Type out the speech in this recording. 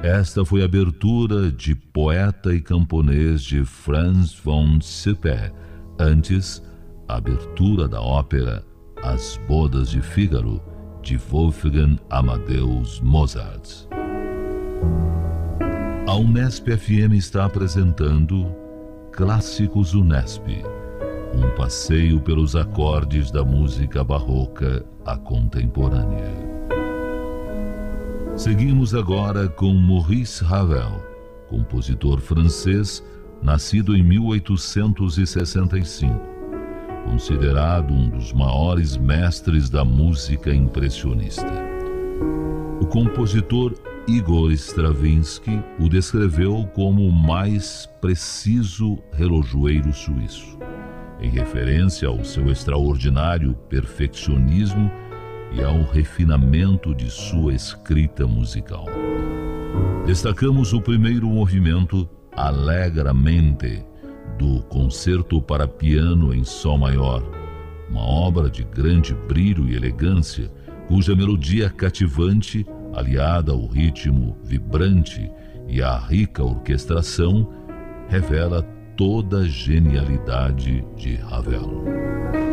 Esta foi a abertura de Poeta e Camponês de Franz von Sippe. Antes, a abertura da ópera As Bodas de Fígaro, de Wolfgang Amadeus Mozart. A Unesp FM está apresentando Clássicos Unesp, um passeio pelos acordes da música barroca à contemporânea. Seguimos agora com Maurice Ravel, compositor francês, nascido em 1865, considerado um dos maiores mestres da música impressionista. O compositor Igor Stravinsky o descreveu como o mais preciso relojoeiro suíço, em referência ao seu extraordinário perfeccionismo e ao refinamento de sua escrita musical. Destacamos o primeiro movimento, Allegramente, do Concerto para Piano em Sol Maior, uma obra de grande brilho e elegância, cuja melodia cativante, aliada ao ritmo vibrante e à rica orquestração, revela toda a genialidade de Ravel.